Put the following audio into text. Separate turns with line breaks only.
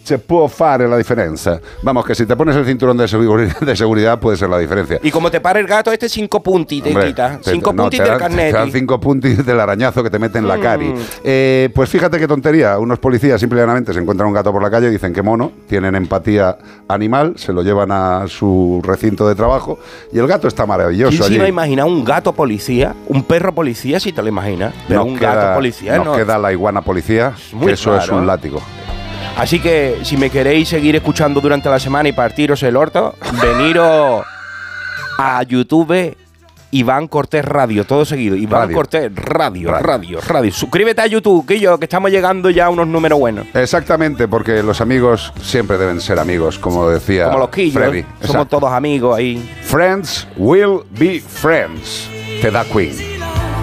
se può fare la diferencia. Vamos, que si te pones el cinturón de seguridad puede ser la diferencia.
Y como te para el gato, 5 punti te quita. 5 punti del carnet.
Te dan 5 puntis del arañazo que te mete en la cari. Pues fíjate qué tontería. Unos policías simplemente se encuentran un gato por la calle y dicen que mono, tienen empatía animal, se lo llevan a su recinto de trabajo y el gato está maravilloso.
¿Quién
allí.
se iba a imaginar un gato policía? Un perro policía, si te lo imaginas. Pero un gato policía
nos queda la iguana policía, que eso
raro,
es un látigo.
Así que si me queréis seguir escuchando durante la semana y partiros el orto, veniros a YouTube Iván Cortés Radio, todo seguido. Iván Cortés Radio. Suscríbete a YouTube, que estamos llegando ya a unos números buenos.
Exactamente, porque los amigos siempre deben ser amigos, como decía
como los quillos,
Freddy.
somos todos amigos ahí.
Friends will be friends. Te da Queen.